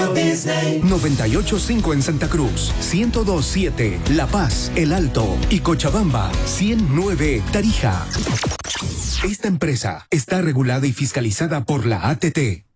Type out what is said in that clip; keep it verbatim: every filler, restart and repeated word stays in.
Radio Disney. noventa y ocho punto cinco en Santa Cruz, ciento dos punto siete La Paz, El Alto y Cochabamba, ciento nueve Tarija. Esta empresa está regulada y fiscalizada por la A T T.